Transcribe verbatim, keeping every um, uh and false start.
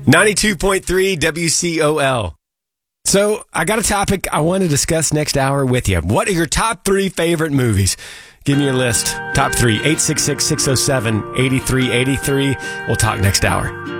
ninety-two point three W C O L. So I got a topic I want to discuss next hour with you. What are your top three favorite movies? Give me your list. Top three. eight six six, six oh seven, eight three eight three. We'll talk next hour.